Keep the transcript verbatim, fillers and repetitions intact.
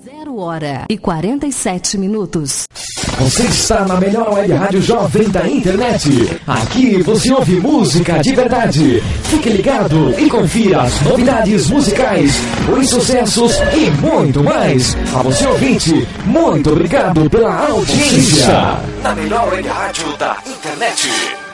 Zero hora e quarenta e sete minutos. Você está na melhor web rádio jovem da internet. Aqui você ouve música de verdade. Fique ligado e confira as novidades musicais, os sucessos e muito mais. A você ouvinte, muito obrigado pela audiência. Na melhor web rádio da internet.